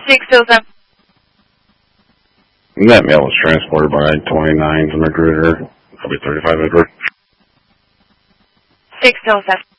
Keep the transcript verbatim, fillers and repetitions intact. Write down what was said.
six oh seven. That mail was transported by twenty-nine to Magruder, probably thirty-five Edward. six oh seven.